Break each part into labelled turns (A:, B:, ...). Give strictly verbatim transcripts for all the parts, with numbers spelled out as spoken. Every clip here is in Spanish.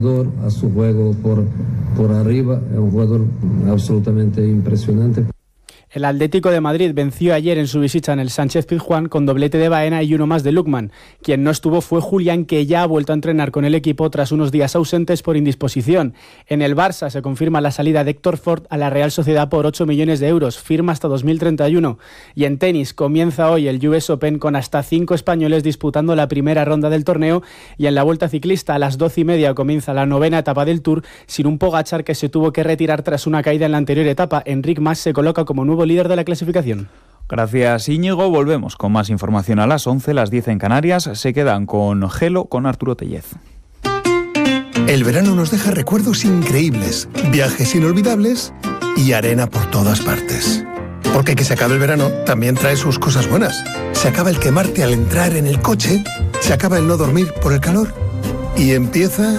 A: A su juego por, por arriba, es un jugador absolutamente impresionante.
B: El Atlético de Madrid venció ayer en su visita en el Sánchez-Pizjuán con doblete de Baena y uno más de Lookman. Quien no estuvo fue Julián, que ya ha vuelto a entrenar con el equipo tras unos días ausentes por indisposición. En el Barça se confirma la salida de Héctor Ford a la Real Sociedad por ocho millones de euros, firma hasta dos mil treinta y uno. Y en tenis comienza hoy el U S Open con hasta cinco españoles disputando la primera ronda del torneo, y en la Vuelta Ciclista a las doce y media comienza la novena etapa del Tour, sin un Pogačar que se tuvo que retirar tras una caída en la anterior etapa. Enric Mas se coloca como nuevo líder de la clasificación.
C: Gracias, Íñigo. Volvemos con más información a las once, las diez en Canarias. Se quedan con Gelo, con Arturo Tellez.
D: El verano nos deja recuerdos increíbles, viajes inolvidables y arena por todas partes. Porque que se acabe el verano también trae sus cosas buenas. Se acaba el quemarte al entrar en el coche, se acaba el no dormir por el calor y empieza...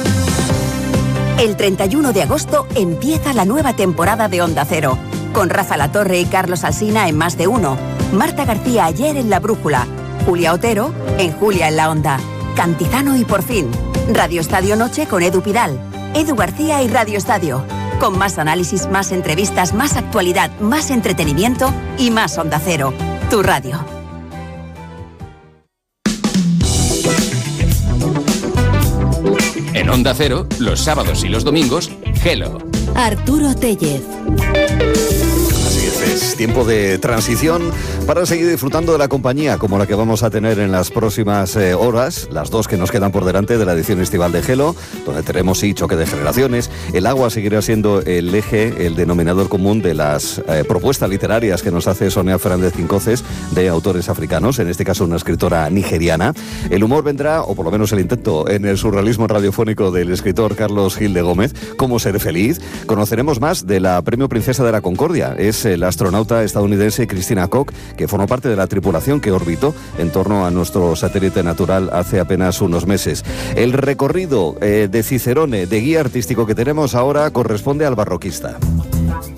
E: El treinta y uno de agosto empieza la nueva temporada de Onda Cero, con Rafa Latorre y Carlos Alsina en Más de Uno, Marta García ayer en La Brújula, Julia Otero en Julia en la Onda, Cantizano y Por Fin, Radio Estadio Noche con Edu Pidal, Edu García y Radio Estadio, con más análisis, más entrevistas, más actualidad, más entretenimiento y más Onda Cero, tu radio.
F: En Onda Cero, los sábados y los domingos, Gelo.
G: Arturo Tellez.
H: Así es, es tiempo de transición para seguir disfrutando de la compañía como la que vamos a tener en las próximas eh, horas, las dos que nos quedan por delante de la edición estival de Gelo, donde tenemos sí choque de generaciones. El agua seguirá siendo el eje, el denominador común de las eh, propuestas literarias que nos hace Sonia Fernández Cincoces, de autores africanos, en este caso una escritora nigeriana. El humor vendrá, o por lo menos el intento, en el surrealismo radiofónico del escritor Carlos Gil de Gómez, Cómo ser feliz. Conoceremos más de la Premio Princesa de la Concordia. Es el astronauta estadounidense Christina Koch, que formó parte de la tripulación que orbitó en torno a nuestro satélite natural hace apenas unos meses. El recorrido eh, de Cicerone, de guía artístico que tenemos ahora, corresponde al barroquista.